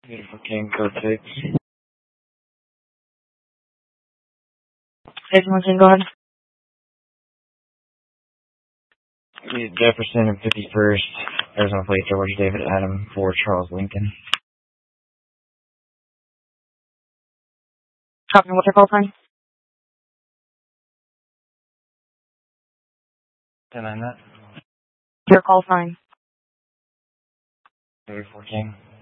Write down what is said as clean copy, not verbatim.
Beautiful King, code 6. Jason King, go ahead. Jefferson and 51st, Arizona plate, George David Adam for Charles Lincoln. Copy, what's your call sign? 10-9 that. Your call sign. Beautiful King.